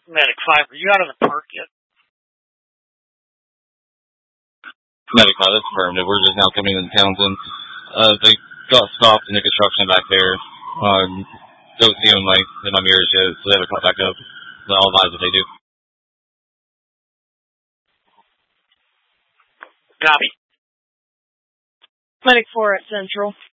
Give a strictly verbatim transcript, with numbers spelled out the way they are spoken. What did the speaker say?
Medic five, are you out of the park yet? Medic five, that's affirmative. We're just now coming into Townsend. Uh, they got stopped in the construction back there. Um, don't see them in my, in my mirrors yet, so they haven't caught back up. But I'll advise if they do. Copy. Medic four at Central.